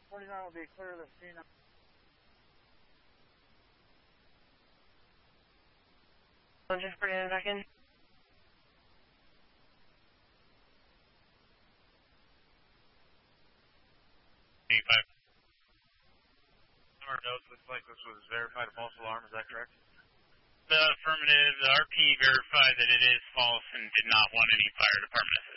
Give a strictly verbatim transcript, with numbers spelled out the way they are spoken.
forty-nine will be clear of the scene. Just bring it back in. eighty-five. Our notes looks like this was verified a false alarm, is that correct? The affirmative, the R P verified that it is false and did not want any fire department assistance.